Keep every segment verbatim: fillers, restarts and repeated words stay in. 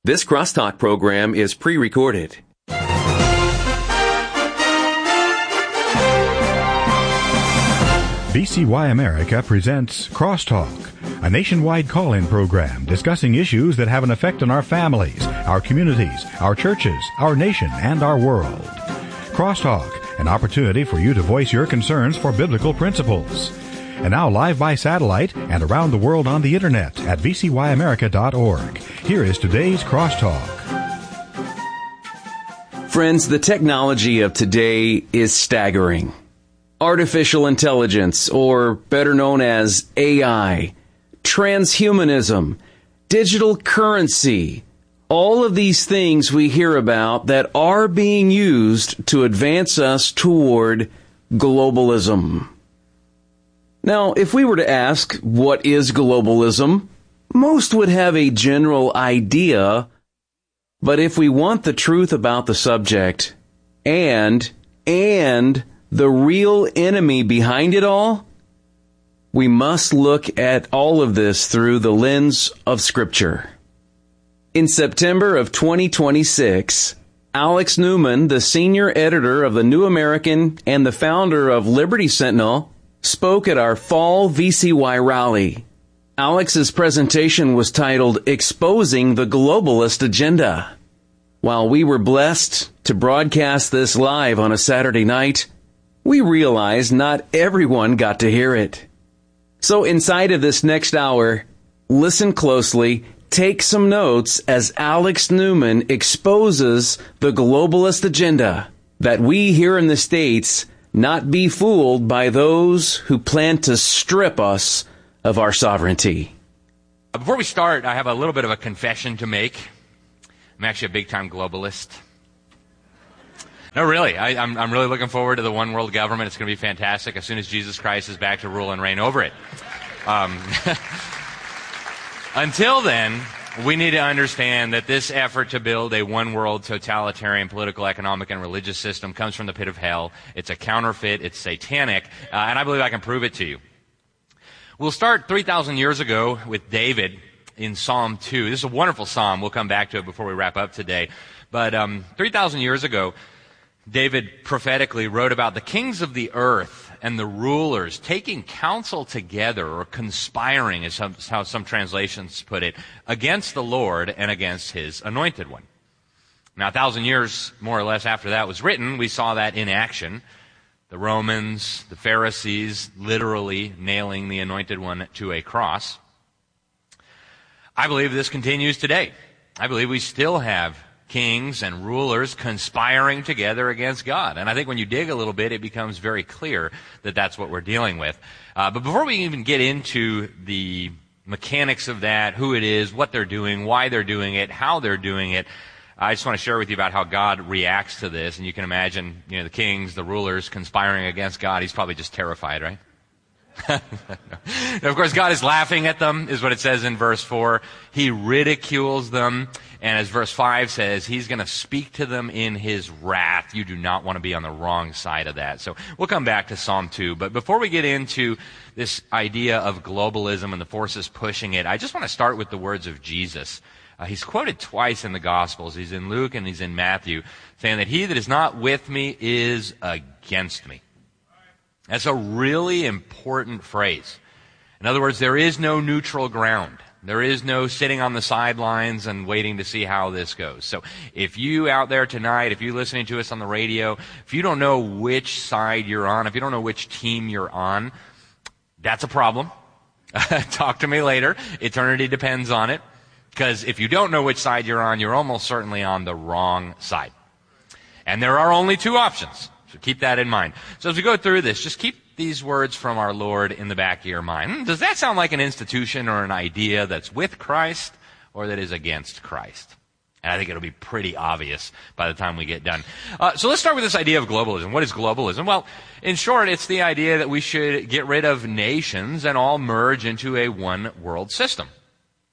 This Crosstalk program is pre-recorded. V C Y America presents Crosstalk, a nationwide call-in program discussing issues that have an effect on our families, our communities, our churches, our nation, and our world. Crosstalk, an opportunity for you to voice your concerns for biblical principles. And now live by satellite and around the world on the internet at v c y america dot org. Here is today's Crosstalk. Friends, the technology of today is staggering. Artificial intelligence, or better known as A I, transhumanism, digital currency, all of these things we hear about that are being used to advance us toward globalism. Now, if we were to ask, what is globalism? Most would have a general idea, but if we want the truth about the subject and, and the real enemy behind it all, we must look at all of this through the lens of Scripture. In September of twenty twenty-six, Alex Newman, the senior editor of the New American and the founder of Liberty Sentinel, spoke at our fall V C Y rally. Alex's presentation was titled Exposing the Globalist Agenda. While we were blessed to broadcast this live on a Saturday night, we realized not everyone got to hear it. So inside of this next hour, listen closely, take some notes as Alex Newman exposes the globalist agenda, that we here in the States not be fooled by those who plan to strip us of our sovereignty. Before we start, I have a little bit of a confession to make. I'm actually a big-time globalist. No, really. I, I'm, I'm really looking forward to the one world government. It's going to be fantastic as soon as Jesus Christ is back to rule and reign over it. Um, until then, we need to understand that this effort to build a one-world totalitarian political, economic, and religious system comes from the pit of hell. It's a counterfeit. It's satanic. Uh, and I believe I can prove it to you. We'll start three thousand years ago with David in Psalm two. This is a wonderful psalm. We'll come back to it before we wrap up today. But um, three thousand years ago, David prophetically wrote about the kings of the earth and the rulers taking counsel together, or conspiring, as some, how some translations put it, against the Lord and against His anointed one. Now, a thousand years, more or less, after that was written, we saw that in action. The Romans, the Pharisees, literally nailing the anointed one to a cross. I believe this continues today. I believe we still have kings and rulers conspiring together against God. And I think when you dig a little bit, it becomes very clear that that's what we're dealing with. Uh, but before we even get into the mechanics of that, who it is, what they're doing, why they're doing it, how they're doing it, I just want to share with you about how God reacts to this. And you can imagine, you know, the kings, the rulers conspiring against God. He's probably just terrified, right? Now, of course, God is laughing at them, is what it says in verse four. He ridicules them. And as verse five says, He's going to speak to them in His wrath. You do not want to be on the wrong side of that. So we'll come back to Psalm two. But before we get into this idea of globalism and the forces pushing it, I just want to start with the words of Jesus. Uh, he's quoted twice in the Gospels. He's in Luke and he's in Matthew, saying that he that is not with me is against me. That's a really important phrase. In other words, there is no neutral ground. There is no sitting on the sidelines and waiting to see how this goes. So if you out there tonight, if you're listening to us on the radio, if you don't know which side you're on, if you don't know which team you're on, that's a problem. Talk to me later. Eternity depends on it. Because if you don't know which side you're on, you're almost certainly on the wrong side. And there are only two options. So keep that in mind. So as we go through this, just keep these words from our Lord in the back of your mind. Does that sound like an institution or an idea that's with Christ or that is against Christ? And I think it'll be pretty obvious by the time we get done. Uh, so let's start with this idea of globalism. What is globalism? Well, in short, it's the idea that we should get rid of nations and all merge into a one world system.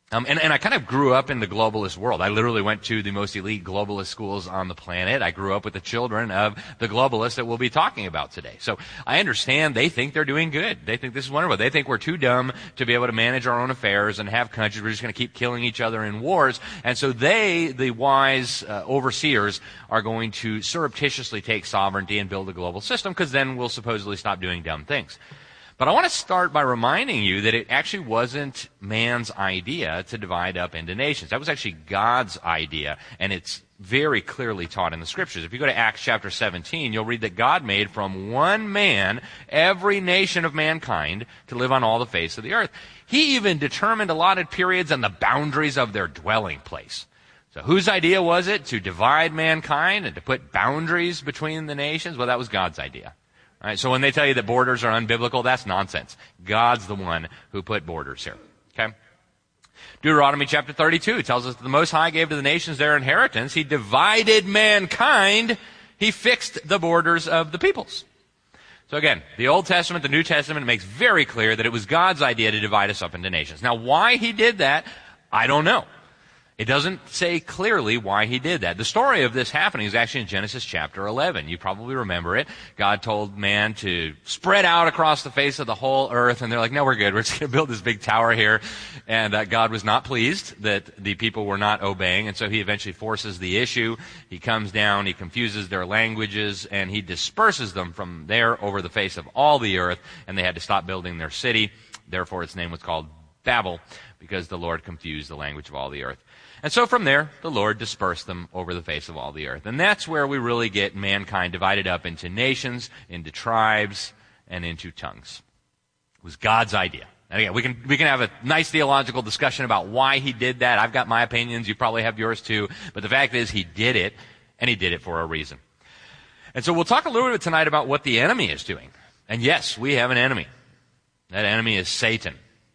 Um, and, and I kind of grew up in the globalist world. I literally went to the most elite globalist schools on the planet. I grew up with the children of the globalists that we'll be talking about today. So I understand they think they're doing good. They think this is wonderful. They think we're too dumb to be able to manage our own affairs and have countries. We're just going to keep killing each other in wars. And so they, the wise uh, overseers, are going to surreptitiously take sovereignty and build a global system, because then we'll supposedly stop doing dumb things. But I want to start by reminding you that it actually wasn't man's idea to divide up into nations. That was actually God's idea, and it's very clearly taught in the Scriptures. If you go to Acts chapter seventeen, you'll read that God made from one man every nation of mankind to live on all the face of the earth. He even determined allotted periods and the boundaries of their dwelling place. So whose idea was it to divide mankind and to put boundaries between the nations? Well, that was God's idea. All right, so when they tell you that borders are unbiblical, that's nonsense. God's the one who put borders here. Okay? Deuteronomy chapter thirty-two tells us that the Most High gave to the nations their inheritance. He divided mankind. He fixed the borders of the peoples. So again, the Old Testament, the New Testament makes very clear that it was God's idea to divide us up into nations. Now, why he did that, I don't know. It doesn't say clearly why he did that. The story of this happening is actually in Genesis chapter eleven. You probably remember it. God told man to spread out across the face of the whole earth, and they're like, no, we're good. We're just going to build this big tower here. And uh, God was not pleased that the people were not obeying, and so he eventually forces the issue. He comes down, he confuses their languages, and he disperses them from there over the face of all the earth, and they had to stop building their city. Therefore, its name was called Babel, because the Lord confused the language of all the earth. And so from there, the Lord dispersed them over the face of all the earth. And that's where we really get mankind divided up into nations, into tribes, and into tongues. It was God's idea. And again, we can, we can have a nice theological discussion about why he did that. I've got my opinions. You probably have yours too. But the fact is, he did it, and he did it for a reason. And so we'll talk a little bit tonight about what the enemy is doing. And yes, we have an enemy. That enemy is Satan.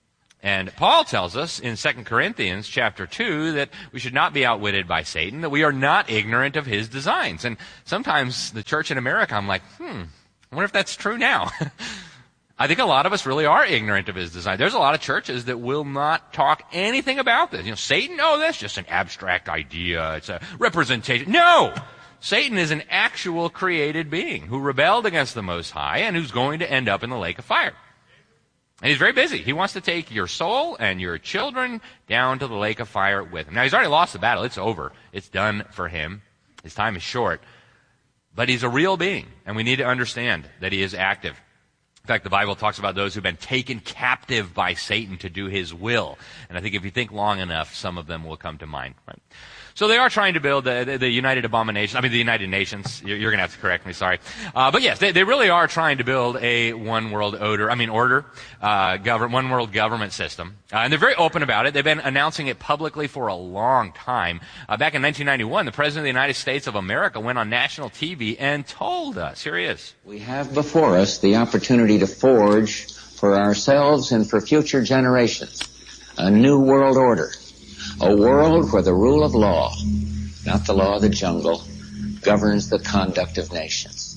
And Paul tells us in Second Corinthians chapter two that we should not be outwitted by Satan, that we are not ignorant of his designs. And sometimes the church in America, I'm like, hmm, I wonder if that's true now. I think a lot of us really are ignorant of his design. There's a lot of churches that will not talk anything about this. You know, Satan, oh, that's just an abstract idea. It's a representation. No! Satan is an actual created being who rebelled against the Most High and who's going to end up in the lake of fire. And he's very busy. He wants to take your soul and your children down to the lake of fire with him. Now, he's already lost the battle. It's over. It's done for him. His time is short. But he's a real being, and we need to understand that he is active. In fact, the Bible talks about those who've been taken captive by Satan to do his will. And I think if you think long enough, some of them will come to mind. Right? So they are trying to build the, the, the United Abomination, I mean the United Nations. You're, you're going to have to correct me, sorry. Uh, but yes, they, they really are trying to build a one world order, I mean order, uh, govern, one world government system. Uh, and they're very open about it. They've been announcing it publicly for a long time. Uh, back in nineteen ninety-one, the President of the United States of America went on national T V and told us, here he is. We have before us the opportunity to forge for ourselves and for future generations a new world order. A world where the rule of law, not the law of the jungle, governs the conduct of nations.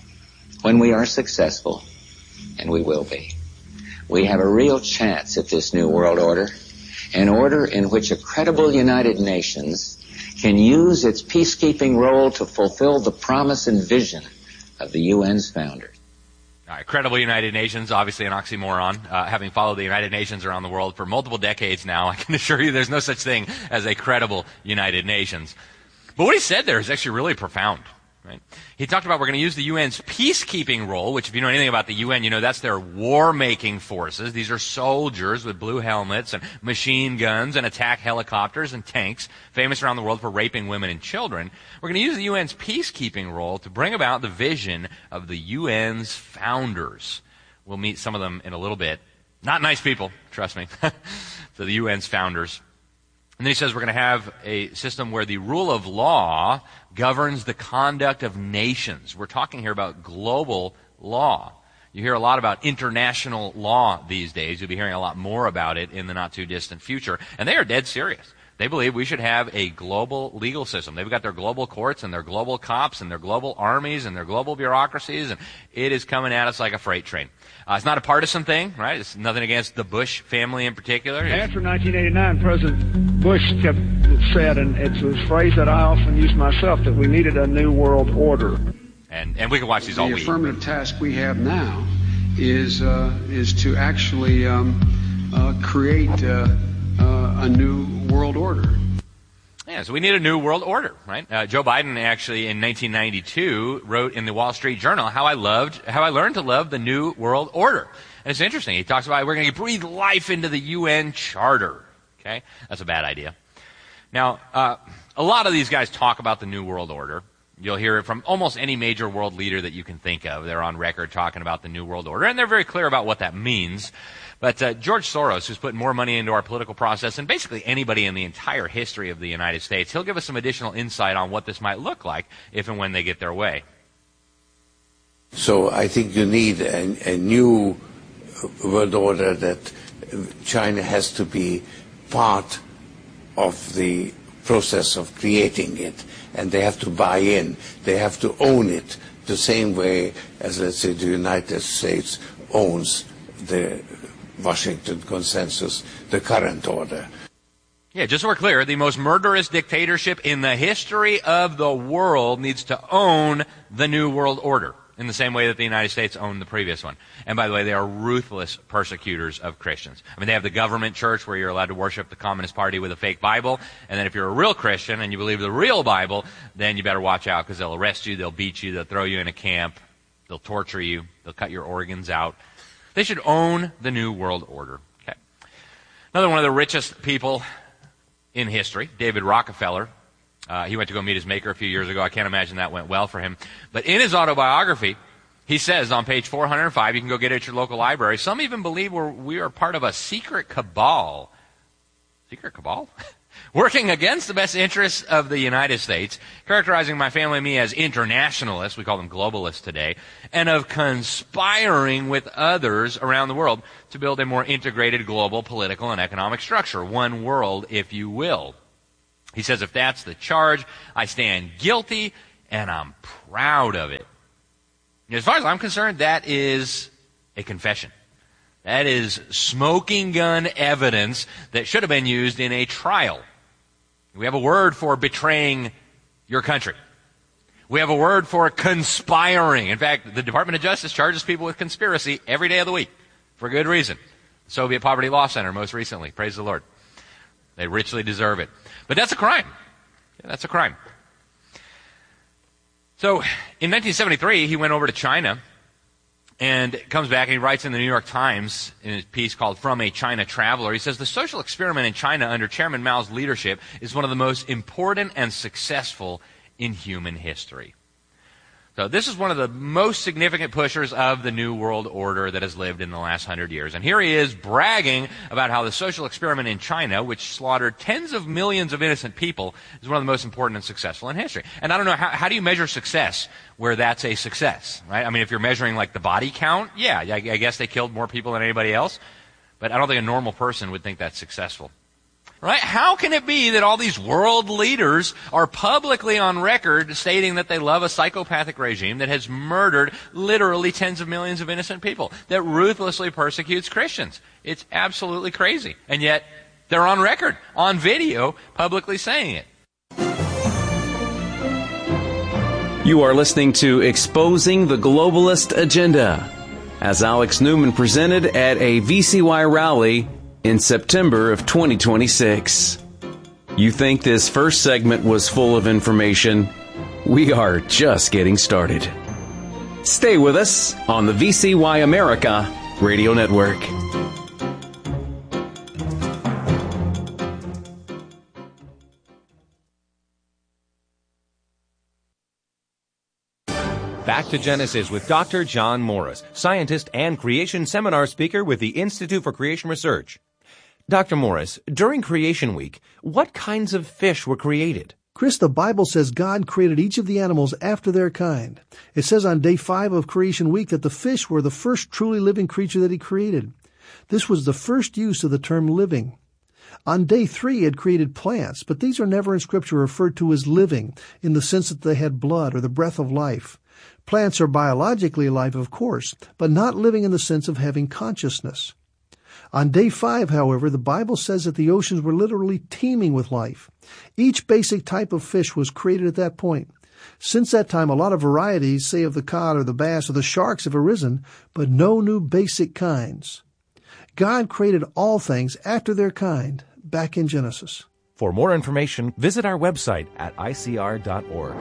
When we are successful, and we will be, we have a real chance at this new world order, an order in which a credible United Nations can use its peacekeeping role to fulfill the promise and vision of the U N's founders. All right, credible United Nations, obviously an oxymoron. Uh, having followed the United Nations around the world for multiple decades now, I can assure you there's no such thing as a credible United Nations. But what he said there is actually really profound. Right? He talked about we're going to use the U N's peacekeeping role, which if you know anything about the U N, you know that's their war-making forces. These are soldiers with blue helmets and machine guns and attack helicopters and tanks, famous around the world for raping women and children. We're going to use the U N's peacekeeping role to bring about the vision of the U N's founders. We'll meet some of them in a little bit. Not nice people, trust me. So the U N's founders. And then he says we're going to have a system where the rule of law governs the conduct of nations. We're talking here about global law. You hear a lot about international law these days. You'll be hearing a lot more about it in the not too distant future. And they are dead serious. They believe we should have a global legal system. They've got their global courts and their global cops and their global armies and their global bureaucracies, and it is coming at us like a freight train. Uh, it's not a partisan thing, right? It's nothing against the Bush family in particular. After nineteen eighty-nine, President Bush kept said, and it's a phrase that I often use myself, that we needed a new world order. And and we can watch these all the week. The affirmative task we have now is uh, is to actually um, uh, create uh, uh, a new world order. Yeah, so we need a new world order, right? Uh, Joe Biden actually in nineteen ninety-two wrote in the Wall Street Journal how I loved, how I learned to love the new world order. And it's interesting. He talks about we're going to breathe life into the U N Charter. Okay, that's a bad idea. Now, uh, a lot of these guys talk about the new world order. You'll hear it from almost any major world leader that you can think of. They're on record talking about the new world order, and they're very clear about what that means. But uh, George Soros, who's putting more money into our political process than basically anybody in the entire history of the United States, he'll give us some additional insight on what this might look like if and when they get their way. So I think you need a, a new world order that China has to be part of the process of creating it, and they have to buy in. They have to own it the same way as, let's say, the United States owns the Washington Consensus, the current order. Yeah, just so we're clear, the most murderous dictatorship in the history of the world needs to own the New World Order in the same way that the United States owned the previous one. And by the way, they are ruthless persecutors of Christians. I mean, they have the government church where you're allowed to worship the Communist Party with a fake Bible, and then if you're a real Christian and you believe the real Bible, then you better watch out because they'll arrest you, they'll beat you, they'll throw you in a camp, they'll torture you, they'll cut your organs out. They should own the New World Order. Okay. Another one of the richest people in history, David Rockefeller. Uh, he went to go meet his maker a few years ago. I can't imagine that went well for him. But in his autobiography, he says on page four hundred five, you can go get it at your local library, some even believe we're, we are part of a secret cabal. Secret cabal? Working against the best interests of the United States, characterizing my family and me as internationalists, we call them globalists today, and of conspiring with others around the world to build a more integrated global political and economic structure. One world, if you will. He says, if that's the charge, I stand guilty, and I'm proud of it. As far as I'm concerned, that is a confession. That is smoking gun evidence that should have been used in a trial. We have a word for betraying your country. We have a word for conspiring. In fact, the Department of Justice charges people with conspiracy every day of the week for good reason. Soviet Poverty Law Center most recently. Praise the Lord. They richly deserve it. But that's a crime. Yeah, that's a crime. So in nineteen seventy-three, he went over to China and comes back and he writes in the New York Times in his piece called From a China Traveler, he says, the social experiment in China under Chairman Mao's leadership is one of the most important and successful in human history. So this is one of the most significant pushers of the New World Order that has lived in the last hundred years. And here he is bragging about how the social experiment in China, which slaughtered tens of millions of innocent people, is one of the most important and successful in history. And I don't know, how, how do you measure success where that's a success, right? I mean, if you're measuring like the body count, yeah, I, I guess they killed more people than anybody else. But I don't think a normal person would think that's successful. Right? How can it be that all these world leaders are publicly on record stating that they love a psychopathic regime that has murdered literally tens of millions of innocent people, that ruthlessly persecutes Christians? It's absolutely crazy. And yet, they're on record, on video, publicly saying it. You are listening to Exposing the Globalist Agenda, as Alex Newman presented at a V C Y rally in September of twenty twenty-six. You think this first segment was full of information? We are just getting started. Stay with us on the V C Y America Radio Network. Back to Genesis with Doctor John Morris, scientist and creation seminar speaker with the Institute for Creation Research. Doctor Morris, during Creation Week, what kinds of fish were created? Chris, the Bible says God created each of the animals after their kind. It says on day five of Creation Week that the fish were the first truly living creature that he created. This was the first use of the term living. On day three, he had created plants, but these are never in Scripture referred to as living, in the sense that they had blood or the breath of life. Plants are biologically alive, of course, but not living in the sense of having consciousness. On day five, however, the Bible says that the oceans were literally teeming with life. Each basic type of fish was created at that point. Since that time, a lot of varieties, say of the cod or the bass or the sharks, have arisen, but no new basic kinds. God created all things after their kind, back in Genesis. For more information, visit our website at I C R dot org.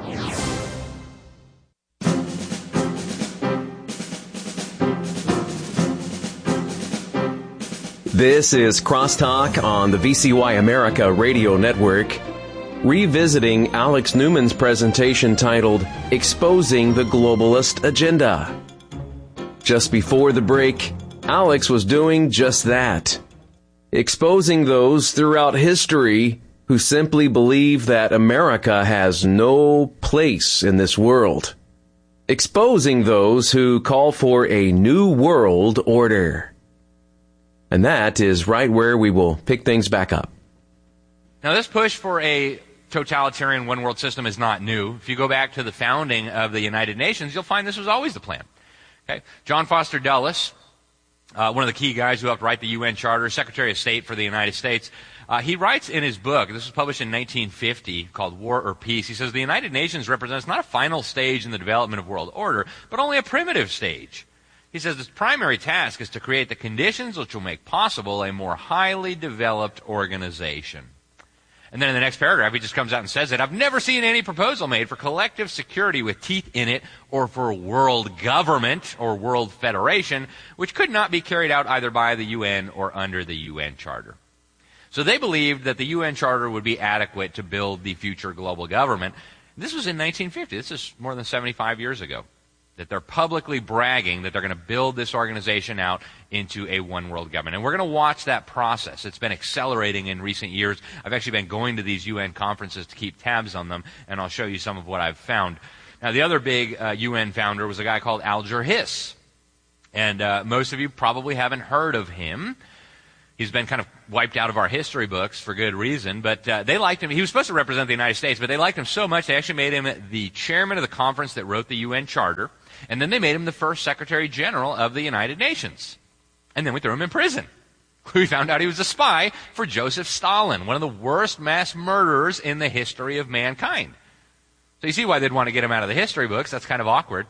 This is Crosstalk on the V C Y America Radio Network, revisiting Alex Newman's presentation titled Exposing the Globalist Agenda. Just before the break, Alex was doing just that, exposing those throughout history who simply believe that America has no place in this world, exposing those who call for a new world order. And that is right where we will pick things back up. Now, this push for a totalitarian one-world system is not new. If you go back to the founding of the United Nations, you'll find this was always the plan. Okay? John Foster Dulles, uh, one of the key guys who helped write the U N Charter, Secretary of State for the United States, uh, he writes in his book, this was published in nineteen fifty, called War or Peace, he says, the United Nations represents not a final stage in the development of world order, but only a primitive stage. He says its primary task is to create the conditions which will make possible a more highly developed organization. And then in the next paragraph, he just comes out and says it. I've never seen any proposal made for collective security with teeth in it, or for world government or world federation, which could not be carried out either by the U N or under the U N Charter. So they believed that the U N Charter would be adequate to build the future global government. This was in nineteen fifty. This is more than seventy-five years ago. That they're publicly bragging that they're going to build this organization out into a one-world government. And we're going to watch that process. It's been accelerating in recent years. I've actually been going to these U N conferences to keep tabs on them, and I'll show you some of what I've found. Now, the other big uh, U N founder was a guy called Alger Hiss. And uh, most of you probably haven't heard of him. He's been kind of wiped out of our history books for good reason, but uh, they liked him. He was supposed to represent the United States, but they liked him so much they actually made him the chairman of the conference that wrote the U N Charter, and then they made him the first Secretary General of the United Nations. And then we threw him in prison. We found out he was a spy for Joseph Stalin, one of the worst mass murderers in the history of mankind. So you see why they'd want to get him out of the history books. That's kind of awkward.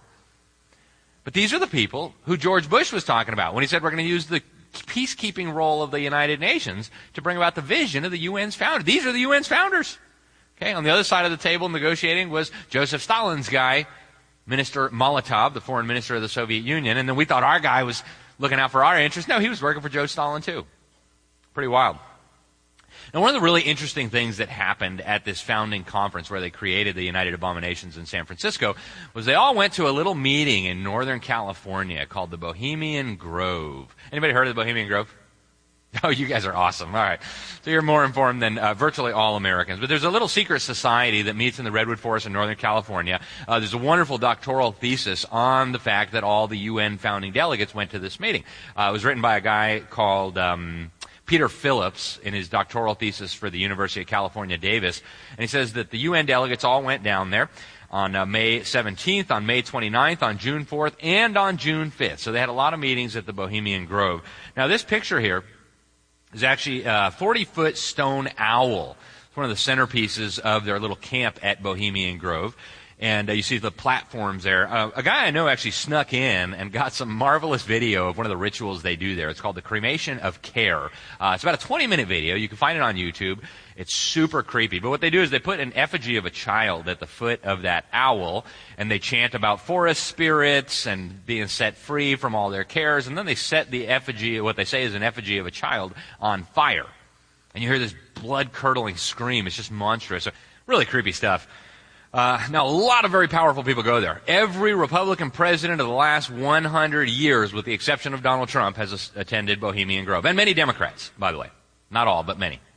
But these are the people who George Bush was talking about when he said we're going to use the peacekeeping role of the United Nations to bring about the vision of the U N's founder. These are the U N's founders. Okay, on the other side of the table negotiating was Joseph Stalin's guy, Minister Molotov, the foreign minister of the Soviet Union, and then we thought our guy was looking out for our interests. No, he was working for Joe Stalin too. Pretty wild. Now, one of the really interesting things that happened at this founding conference where they created the United Abominations in San Francisco was they all went to a little meeting in Northern California called the Bohemian Grove. Anybody heard of the Bohemian Grove? Oh, you guys are awesome. All right. So you're more informed than uh, virtually all Americans. But there's a little secret society that meets in the Redwood Forest in Northern California. Uh, there's a wonderful doctoral thesis on the fact that all the U N founding delegates went to this meeting. Uh, it was written by a guy called Um, Peter Phillips in his doctoral thesis for the University of California, Davis. And he says that the U N delegates all went down there on uh, May seventeenth, on May twenty-ninth, on June fourth, and on June fifth. So they had a lot of meetings at the Bohemian Grove. Now, this picture here is actually a forty-foot stone owl. It's one of the centerpieces of their little camp at Bohemian Grove. And uh, you see the platforms there. Uh, a guy I know actually snuck in and got some marvelous video of one of the rituals they do there. It's called the Cremation of Care. Uh, it's about a twenty-minute video. You can find it on YouTube. It's super creepy. But what they do is they put an effigy of a child at the foot of that owl, and they chant about forest spirits and being set free from all their cares. And then they set the effigy, what they say is an effigy of a child, on fire. And you hear this blood-curdling scream. It's just monstrous. So, really creepy stuff. Uh, now, a lot of very powerful people go there. Every Republican president of the last one hundred years, with the exception of Donald Trump, has attended Bohemian Grove. And many Democrats, by the way. Not all, but many.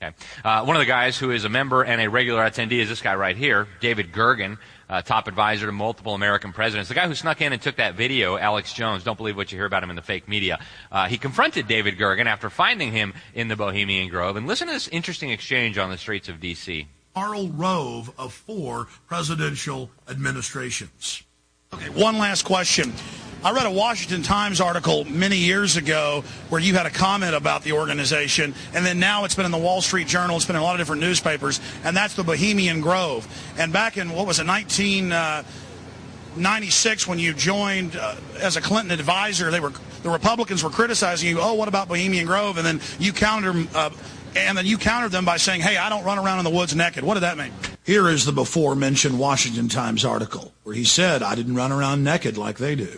Okay. Uh, one of the guys who is a member and a regular attendee is this guy right here, David Gergen, uh, top advisor to multiple American presidents. The guy who snuck in and took that video, Alex Jones, don't believe what you hear about him in the fake media. Uh, he confronted David Gergen after finding him in the Bohemian Grove. And listen to this interesting exchange on the streets of D C Karl Rove of four presidential administrations. Okay, one last question. I read a Washington Times article many years ago where you had a comment about the organization, and then now it's been in the Wall Street Journal, it's been in a lot of different newspapers, and that's the Bohemian Grove. And back in, what was it, nineteen ninety-six, when you joined uh, as a Clinton advisor, they were the Republicans were criticizing you, oh, what about Bohemian Grove? And then you countered, uh, and then you countered them by saying, hey, I don't run around in the woods naked. What did that mean? Here is the before-mentioned Washington Times article where he said, I didn't run around naked like they do.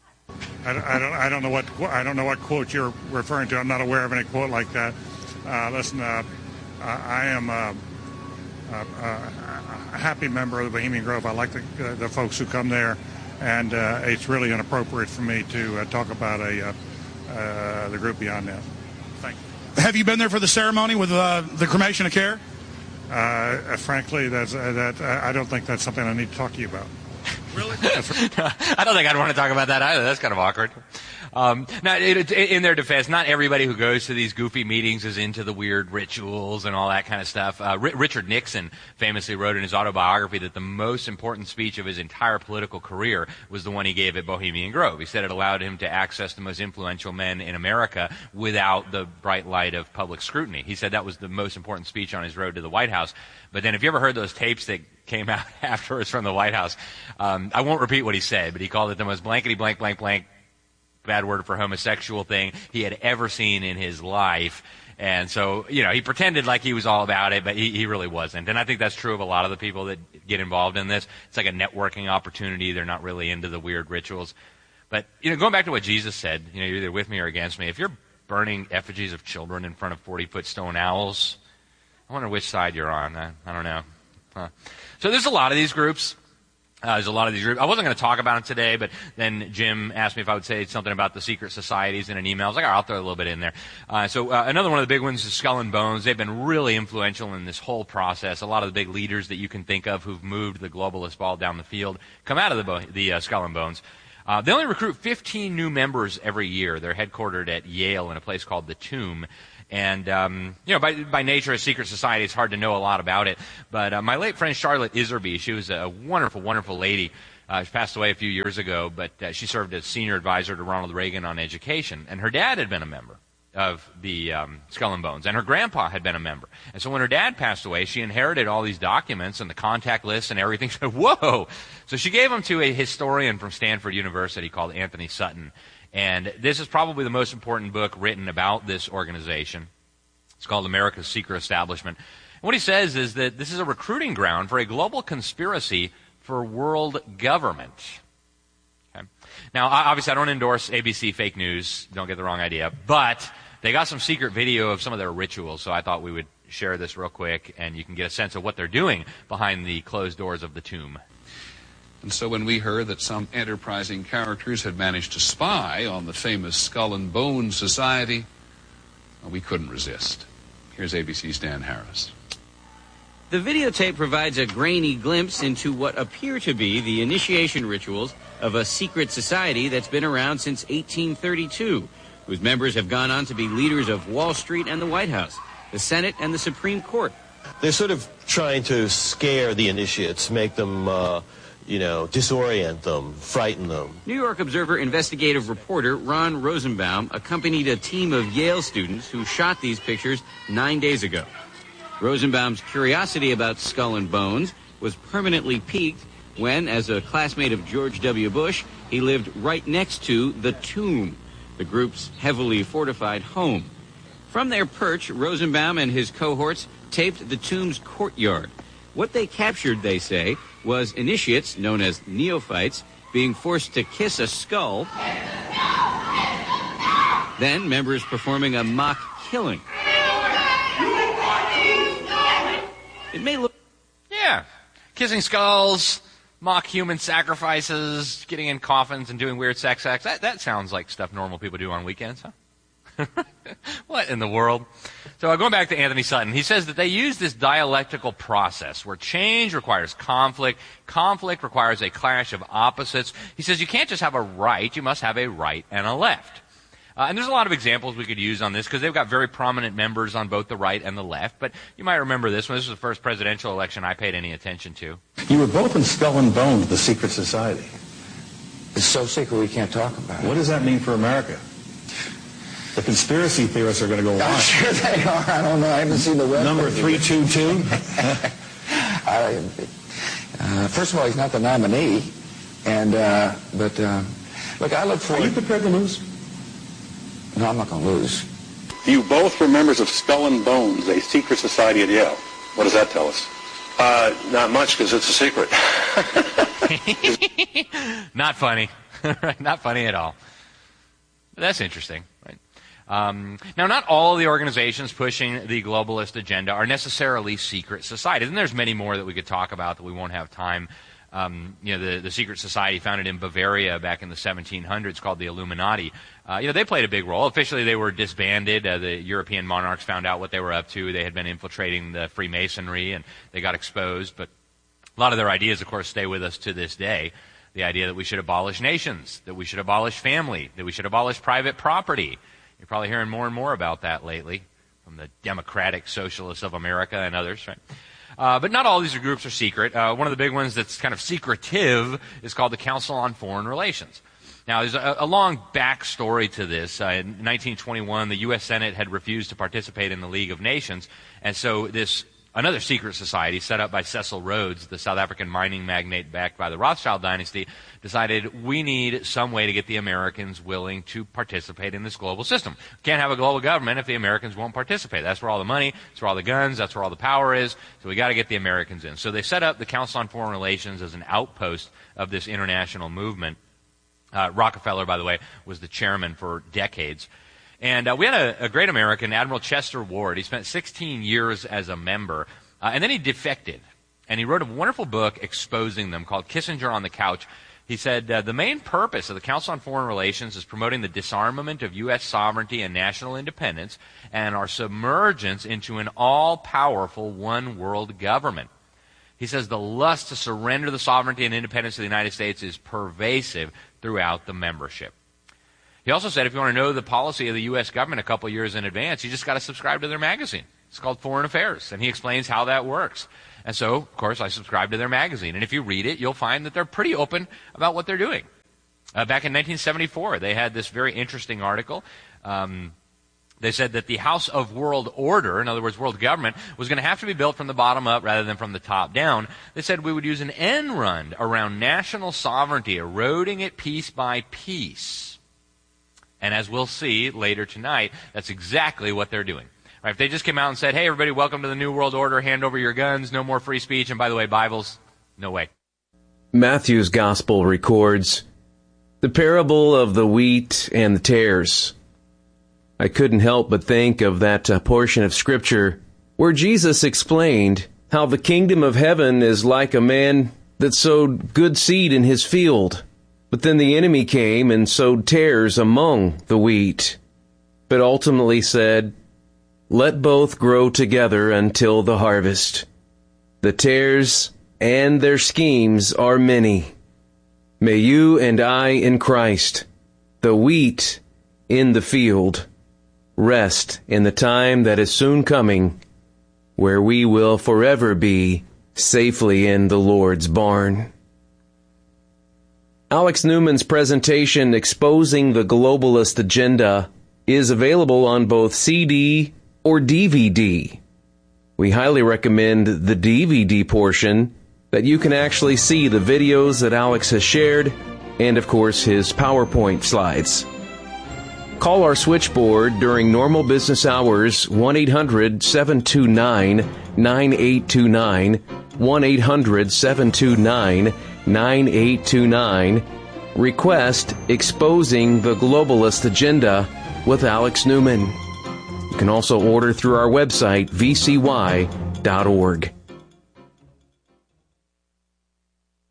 I don't, I don't, I don't know what I don't know what quote you're referring to. I'm not aware of any quote like that. Uh, listen, uh, I am uh, uh, a happy member of the Bohemian Grove. I like the, uh, the folks who come there, and uh, it's really inappropriate for me to uh, talk about a uh, uh, the group beyond that. Thank you. Have you been there for the ceremony with uh, the cremation of care? Uh, frankly, that's uh, that I don't think that's something I need to talk to you about. Really? I don't think I'd want to talk about that either. That's kind of awkward. Um, now, it, it, in their defense, not everybody who goes to these goofy meetings is into the weird rituals and all that kind of stuff. Uh, R- Richard Nixon famously wrote in his autobiography that the most important speech of his entire political career was the one he gave at Bohemian Grove. He said it allowed him to access the most influential men in America without the bright light of public scrutiny. He said that was the most important speech on his road to the White House. But then if you ever heard those tapes that came out afterwards from the White House, um, I won't repeat what he said, but he called it the most blankety blank blank blank bad word for homosexual thing he had ever seen in his life. And so, you know, he pretended like he was all about it, but he, he really wasn't. And I think that's true of a lot of the people that get involved in this. It's like a networking opportunity. They're not really into the weird rituals. But, you know, going back to what Jesus said, you know, you're either with me or against me. If you're burning effigies of children in front of forty-foot stone owls, I wonder which side you're on. I, I don't know. Huh. So there's a lot of these groups. Uh, there's a lot of these groups. I wasn't going to talk about them today, but then Jim asked me if I would say something about the secret societies in an email. I was like, all right, I'll throw a little bit in there. Uh, so uh, another one of the big ones is Skull and Bones. They've been really influential in this whole process. A lot of the big leaders that you can think of who've moved the globalist ball down the field come out of the, bo- the uh, Skull and Bones. Uh, they only recruit fifteen new members every year. They're headquartered at Yale in a place called the Tomb. And, um, you know, by, by nature, a secret society, it's hard to know a lot about it. But uh, my late friend Charlotte Iserby, she was a wonderful, wonderful lady. Uh, she passed away a few years ago, but uh, she served as senior advisor to Ronald Reagan on education. And her dad had been a member of the um, Skull and Bones, and her grandpa had been a member. And so when her dad passed away, she inherited all these documents and the contact lists and everything. She said, whoa! So she gave them to a historian from Stanford University called Anthony Sutton. And this is probably the most important book written about this organization. It's called America's Secret Establishment. And what he says is that this is a recruiting ground for a global conspiracy for world government. Okay. Now, obviously, I don't endorse A B C fake news. Don't get the wrong idea. But they got some secret video of some of their rituals, so I thought we would share this real quick, and you can get a sense of what they're doing behind the closed doors of the tomb. And so when we heard that some enterprising characters had managed to spy on the famous Skull and Bones Society, well, we couldn't resist. Here's A B C's Dan Harris. The videotape provides a grainy glimpse into what appear to be the initiation rituals of a secret society that's been around since eighteen thirty-two, whose members have gone on to be leaders of Wall Street and the White House, the Senate and the Supreme Court. They're sort of trying to scare the initiates, make them... Uh, you know, disorient them, frighten them. New York Observer investigative reporter Ron Rosenbaum accompanied a team of Yale students who shot these pictures nine days ago. Rosenbaum's curiosity about Skull and Bones was permanently piqued when, as a classmate of George W. Bush, he lived right next to the Tomb, the group's heavily fortified home. From their perch, Rosenbaum and his cohorts taped the Tomb's courtyard. What they captured, they say, was initiates, known as neophytes, being forced to kiss a skull, then members performing a mock killing. It may look... Yeah. Kissing skulls, mock human sacrifices, getting in coffins and doing weird sex acts. That, that sounds like stuff normal people do on weekends, huh? What in the world? So uh, going back to Anthony Sutton, he says that they use this dialectical process where change requires conflict, conflict requires a clash of opposites. He says you can't just have a right, you must have a right and a left. Uh, and there's a lot of examples we could use on this because they've got very prominent members on both the right and the left. But you might remember this one. This was the first presidential election I paid any attention to. You were both in Skull and Bones, the secret society. It's so secret we can't talk about it. What does that mean for America? The conspiracy theorists are going to go I'm wild. sure they are. I don't know. I haven't seen the web. Number three two two? I, uh, first of all, he's not the nominee. And, uh, but, uh, look, I look forward... Are you prepared to lose? No, I'm not going to lose. You both were members of Skull and Bones, a secret society at Yale. What does that tell us? Uh, not much, because it's a secret. Not funny. Not funny at all. That's interesting, right? Um, now, not all the organizations pushing the globalist agenda are necessarily secret societies, and there's many more that we could talk about that we won't have time. Um, you know, the, the secret society founded in Bavaria back in the seventeen hundreds called the Illuminati. Uh, you know, they played a big role. Officially, they were disbanded. Uh, the European monarchs found out what they were up to. They had been infiltrating the Freemasonry, and they got exposed. But a lot of their ideas, of course, stay with us to this day. The idea that we should abolish nations, that we should abolish family, that we should abolish private property. You're probably hearing more and more about that lately from the Democratic Socialists of America and others, right? Uh, but not all these groups are secret. Uh, one of the big ones that's kind of secretive is called the Council on Foreign Relations. Now, there's a, a long backstory to this. Uh, in nineteen twenty-one, the U S Senate had refused to participate in the League of Nations, and so this another secret society set up by Cecil Rhodes, the South African mining magnate backed by the Rothschild dynasty, decided we need some way to get the Americans willing to participate in this global system. We can't have a global government if the Americans won't participate. That's where all the money, that's where all the guns, that's where all the power is, so we got to get the Americans in. So they set up the Council on Foreign Relations as an outpost of this international movement. Uh, Rockefeller, by the way, was the chairman for decades. And uh, we had a, a great American, Admiral Chester Ward. He spent sixteen years as a member, uh, and then he defected. And he wrote a wonderful book exposing them called Kissinger on the Couch. He said, uh, the main purpose of the Council on Foreign Relations is promoting the disarmament of U S sovereignty and national independence and our submergence into an all-powerful one-world government. He says the lust to surrender the sovereignty and independence of the United States is pervasive throughout the membership. He also said if you want to know the policy of the U S government a couple years in advance, you just got to subscribe to their magazine. It's called Foreign Affairs, and he explains how that works. And so, of course, I subscribe to their magazine. And if you read it, you'll find that they're pretty open about what they're doing. Uh, back in nineteen seventy-four, they had this very interesting article. Um, they said that the House of World Order, in other words, world government, was going to have to be built from the bottom up rather than from the top down. They said we would use an end run around national sovereignty, eroding it piece by piece. And as we'll see later tonight, that's exactly what they're doing. Right, if they just came out and said, hey, everybody, welcome to the New World Order, hand over your guns, no more free speech, and by the way, Bibles, no way. Matthew's Gospel records the parable of the wheat and the tares. I couldn't help but think of that uh, portion of Scripture where Jesus explained how the kingdom of heaven is like a man that sowed good seed in his field. But then the enemy came and sowed tares among the wheat, but ultimately said, let both grow together until the harvest. The tares and their schemes are many. May you and I in Christ, the wheat in the field, rest in the time that is soon coming, where we will forever be safely in the Lord's barn. Alex Newman's presentation exposing the globalist agenda is available on both C D or D V D. We highly recommend the D V D portion that you can actually see the videos that Alex has shared and, of course, his PowerPoint slides. Call our switchboard during normal business hours, one eight hundred seven two nine nine eight two nine, one eight hundred seven two nine nine eight two nine. Request Exposing the Globalist Agenda with Alex Newman. You can also order through our website, v c y dot org.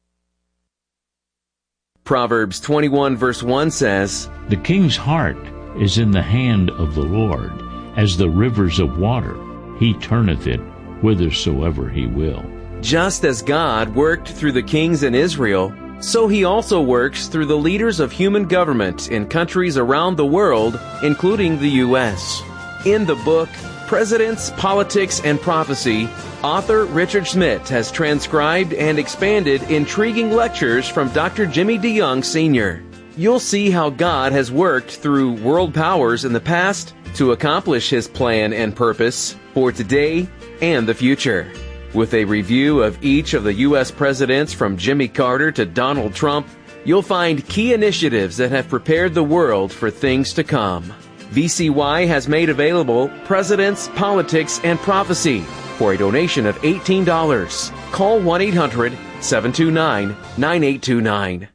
Proverbs twenty-one verse one says, the king's heart is in the hand of the Lord, as the rivers of water. He turneth it whithersoever he will. Just as God worked through the kings in Israel, so he also works through the leaders of human government in countries around the world, including the U S In the book, Presidents, Politics, and Prophecy, author Richard Schmidt has transcribed and expanded intriguing lectures from Doctor Jimmy DeYoung, Senior You'll see how God has worked through world powers in the past to accomplish His plan and purpose for today and the future. With a review of each of the U S presidents from Jimmy Carter to Donald Trump, you'll find key initiatives that have prepared the world for things to come. V C Y has made available Presidents, Politics, and Prophecy for a donation of eighteen dollars. Call one eight hundred seven two nine nine eight two nine.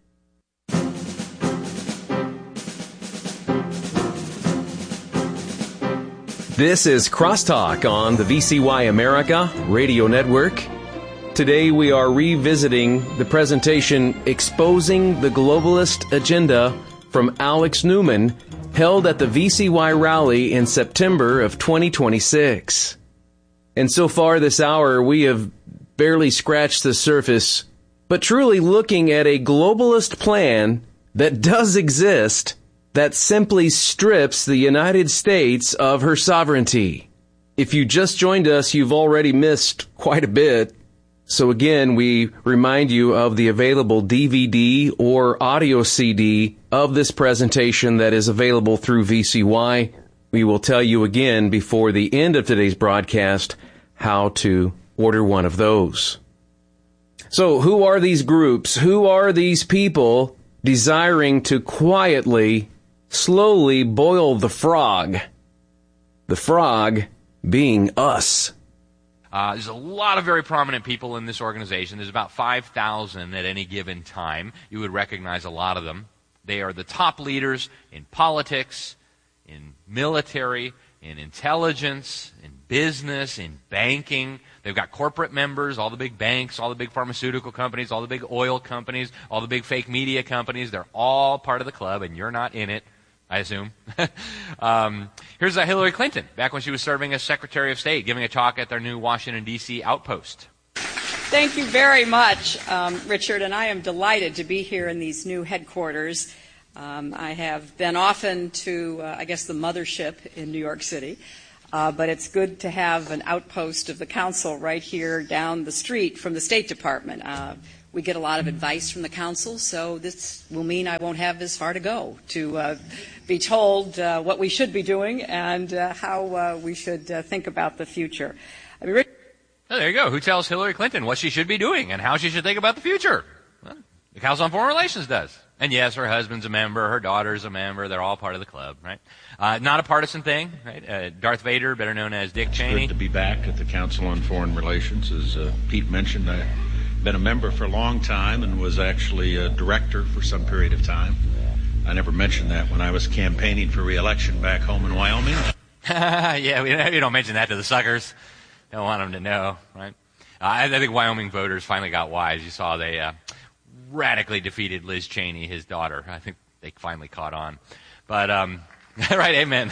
This is Crosstalk on the V C Y America Radio Network. Today we are revisiting the presentation Exposing the Globalist Agenda from Alex Newman, held at the V C Y rally in September of twenty twenty-six. And so far this hour we have barely scratched the surface, but truly looking at a globalist plan that does exist that simply strips the United States of her sovereignty. If you just joined us, you've already missed quite a bit. So again, we remind you of the available D V D or audio C D of this presentation that is available through V C Y. We will tell you again before the end of today's broadcast how to order one of those. So who are these groups? Who are these people desiring to quietly, slowly boil the frog? The frog being us. Uh, there's a lot of very prominent people in this organization. There's about five thousand at any given time. You would recognize a lot of them. They are the top leaders in politics, in military, in intelligence, in business, in banking. They've got corporate members, all the big banks, all the big pharmaceutical companies, all the big oil companies, all the big fake media companies. They're all part of the club, and you're not in it, I assume. um, here's uh, Hillary Clinton, back when she was serving as Secretary of State, giving a talk at their new Washington, D C outpost. Thank you very much, um, Richard, and I am delighted to be here in these new headquarters. Um, I have been often to, uh, I guess, the mothership in New York City, uh, but it's good to have an outpost of the council right here down the street from the State Department. Uh, we get a lot of advice from the council, so this will mean I won't have as far to go to uh, be told uh, what we should be doing and uh, how uh, we should uh, think about the future. I mean, Richard, oh, there you go. Who tells Hillary Clinton what she should be doing and how she should think about the future? Well, the Council on Foreign Relations does. And yes, her husband's a member, her daughter's a member, they're all part of the club, right? Uh, not a partisan thing, right? Uh, Darth Vader, better known as Dick Cheney. It's good to be back at the Council on Foreign Relations. As uh, Pete mentioned, I've been a member for a long time and was actually a director for some period of time. I never mentioned that when I was campaigning for re-election back home in Wyoming. Yeah, we, we don't mention that to the suckers. Don't want them to know, right? Uh, I, I think Wyoming voters finally got wise. You saw they uh, radically defeated Liz Cheney, his daughter. I think they finally caught on. But, um, right, amen.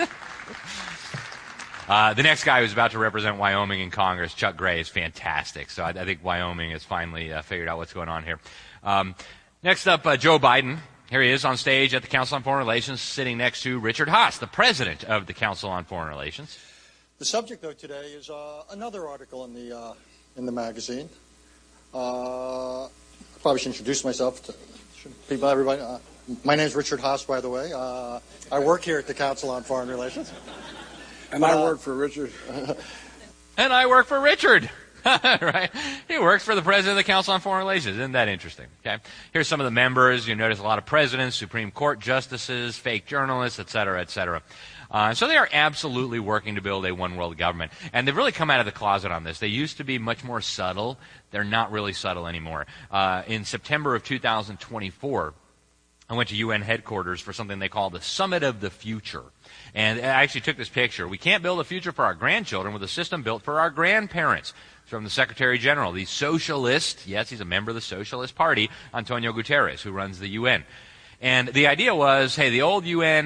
uh, the next guy who's about to represent Wyoming in Congress, Chuck Gray, is fantastic. So I, I think Wyoming has finally uh, figured out what's going on here. Um, next up, uh, Joe Biden. Here he is on stage at the Council on Foreign Relations, sitting next to Richard Haass, the president of the Council on Foreign Relations. The subject, though, today is uh, another article in the uh, in the magazine. Uh, I probably should introduce myself to people, everybody. Uh, my name is Richard Haass, by the way. Uh, I work here at the Council on Foreign Relations. And I uh, work for Richard. And I work for Richard. Right? He works for the president of the Council on Foreign Relations. Isn't that interesting? Okay. Here's some of the members. You notice a lot of presidents, Supreme Court justices, fake journalists, et cetera, et cetera. Uh, so they are absolutely working to build a one-world government. And they've really come out of the closet on this. They used to be much more subtle. They're not really subtle anymore. Uh, in September of two thousand twenty-four, I went to U N headquarters for something they call the Summit of the Future. And I actually took this picture. We can't build a future for our grandchildren with a system built for our grandparents. From the Secretary General, the socialist, yes, he's a member of the Socialist Party, Antonio Guterres, who runs the U N. And the idea was, hey, the old U N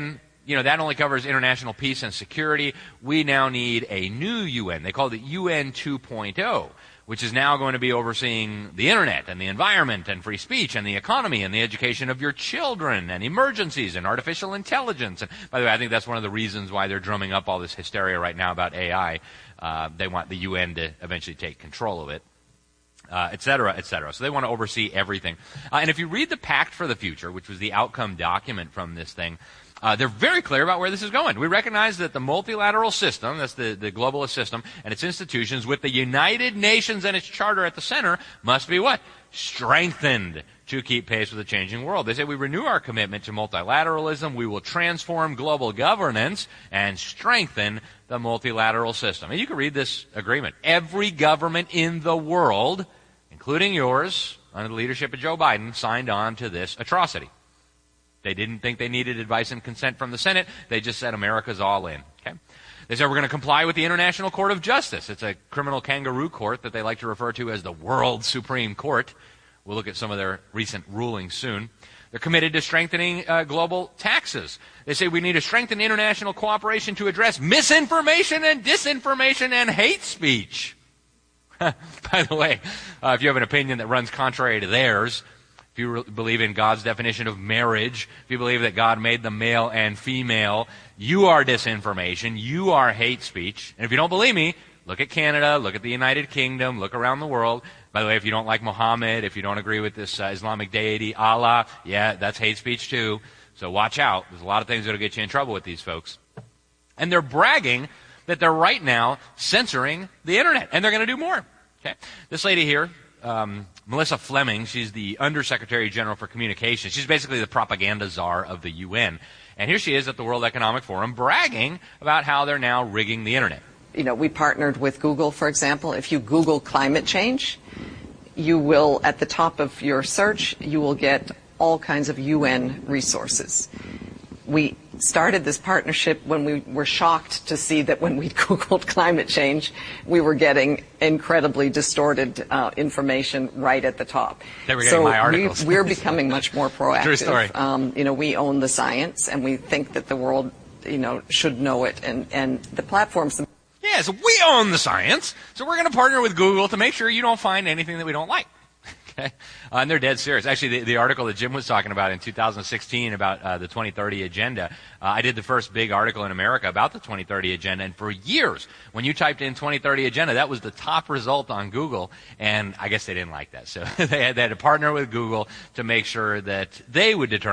you know, that only covers international peace and security. We now need a new U N. They call it U N two point oh, which is now going to be overseeing the internet and the environment and free speech and the economy and the education of your children and emergencies and artificial intelligence. And by the way, I think that's one of the reasons why they're drumming up all this hysteria right now about A I. Uh, they want the U N to eventually take control of it. Uh, et cetera, et cetera. So they want to oversee everything. Uh, and if you read the Pact for the Future, which was the outcome document from this thing, uh, they're very clear about where this is going. We recognize that the multilateral system, that's the, the globalist system, and its institutions, with the United Nations and its charter at the center, must be what? Strengthened to keep pace with the changing world. They say we renew our commitment to multilateralism, we will transform global governance, and strengthen the multilateral system. And you can read this agreement. Every government in the world, including yours, under the leadership of Joe Biden, signed on to this atrocity. They didn't think they needed advice and consent from the Senate. They just said America's all in. Okay? They said we're going to comply with the International Court of Justice. It's a criminal kangaroo court that they like to refer to as the World Supreme Court. We'll look at some of their recent rulings soon. They're committed to strengthening uh, global taxes. They say we need to strengthen international cooperation to address misinformation and disinformation and hate speech. By the way, uh, if you have an opinion that runs contrary to theirs, if you re- believe in God's definition of marriage, if you believe that God made them male and female, you are disinformation, you are hate speech. And if you don't believe me, look at Canada, look at the United Kingdom, look around the world. By the way, if you don't like Muhammad, if you don't agree with this uh, Islamic deity, Allah, yeah, that's hate speech too. So watch out. There's a lot of things that will get you in trouble with these folks. And they're bragging that they're right now censoring the internet, and they're going to do more. Okay, this lady here, um, Melissa Fleming, she's the Undersecretary General for Communications. She's basically the propaganda czar of the U N. And here she is at the World Economic Forum bragging about how they're now rigging the internet. You know, we partnered with Google, for example. If you Google climate change, you will, at the top of your search, you will get all kinds of U N resources. We started this partnership when we were shocked to see that when we Googled climate change, we were getting incredibly distorted uh, information right at the top. They were getting so my articles. we, we're becoming much more proactive. True story. Um, you know, we own the science, and we think that the world, you know, should know it, and, and the platforms. Yeah, so we own the science, so we're going to partner with Google to make sure you don't find anything that we don't like. Okay? Uh, and they're dead serious. Actually, the, the article that Jim was talking about in two thousand sixteen about uh, the twenty thirty agenda, uh, I did the first big article in America about the twenty thirty agenda, and for years, when you typed in twenty thirty agenda, that was the top result on Google, and I guess they didn't like that. So they had, they had to partner with Google to make sure that they would determine